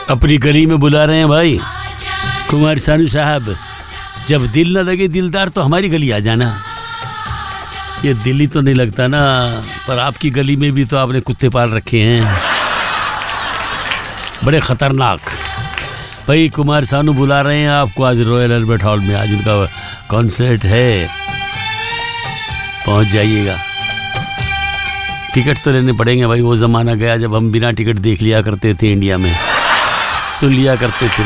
अपनी गली में बुला रहे हैं भाई कुमार सानू साहब। जब दिल न लगे दिलदार तो हमारी गली आ जाना। ये दिल्ली तो नहीं लगता ना, पर आपकी गली में भी तो आपने कुत्ते पाल रखे हैं, बड़े खतरनाक। भाई कुमार सानू बुला रहे हैं आपको आज रॉयल अल्बर्ट हॉल में। आज उनका कॉन्सर्ट है, पहुंच जाइएगा। टिकट तो लेने पड़ेंगे भाई, वो ज़माना गया जब हम बिना टिकट देख लिया करते थे, इंडिया में सुन लिया करते थे।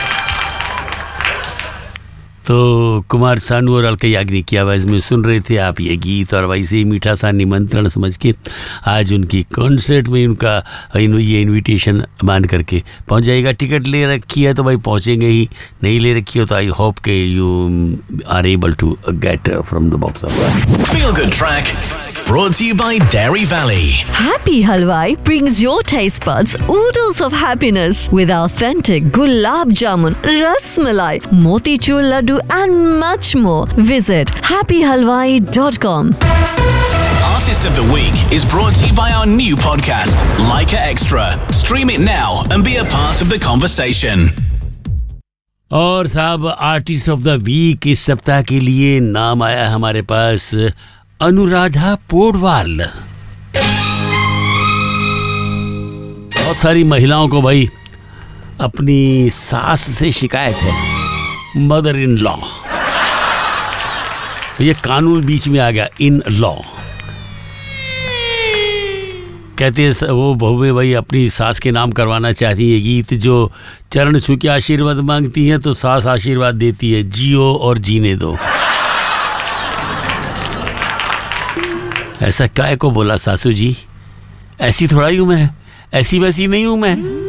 तो कुमार सानू और अलका याग्निक की आवाज़ में सुन रहे थे आप ये गीत, और वैसे ही मीठा सा निमंत्रण समझ के आज उनकी कॉन्सर्ट में उनका ये इनविटेशन मान करके पहुंच जाएगा। टिकट ले रखी है तो भाई पहुंचेंगे ही, नहीं ले रखी हो तो आई होप के you are able to get from the box office. Feel Good Track brought to you by Dairy Valley. Happy Halwai brings your taste buds oodles of happiness with authentic gulab jamun, ras malai, motichur laddu and much more. Visit happyhalwai.com. Artist of the Week is brought to you by our new podcast, Leica Extra. Stream it now and be a part of the conversation. और साहब artist of the week इस सप्ताह के लिए नाम आया हमारे पास अनुराधा पौडवाल। बहुत सारी महिलाओं को भाई अपनी सास से शिकायत है, मदर इन लॉ। ये कानून बीच में आ गया, इन लॉ कहते हैं। वो बहुएं भाई अपनी सास के नाम करवाना चाहती है गीत, जो चरण छू के आशीर्वाद मांगती हैं तो सास आशीर्वाद देती है, जियो और जीने दो। ऐसा काय को बोला सासू जी, ऐसी थोड़ा ही हूँ मैं, ऐसी वैसी नहीं हूँ मैं।